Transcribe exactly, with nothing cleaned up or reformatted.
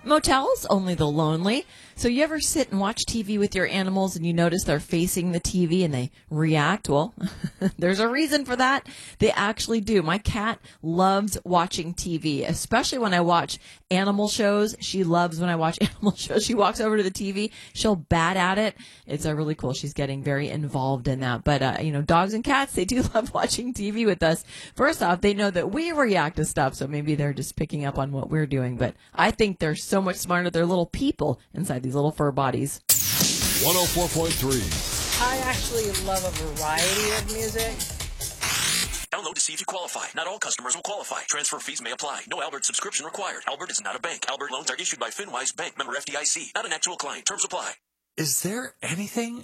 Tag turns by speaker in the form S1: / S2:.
S1: Motels, only the lonely. So you ever sit and watch T V with your animals and you notice they're facing the T V and they react? Well, there's a reason for that. They actually do. My cat loves watching T V, especially when I watch animal shows. She loves when I watch animal shows. She walks over to the T V. She'll bat at it. It's uh, really cool. She's getting very involved in that. But, uh, you know, dogs and cats, they do love watching T V with us. First off, they know that we react to stuff, so maybe they're just picking up on what we're doing. But I think they're so much smarter. They're little people inside these little fur bodies.
S2: one oh four point three.
S3: I actually love a variety of music.
S4: Download to see if you qualify. Not all customers will qualify. Transfer fees may apply. No Albert subscription required. Albert is not a bank. Albert loans are issued by FinWise Bank, member F D I C. Not an actual client. Terms apply.
S2: Is there anything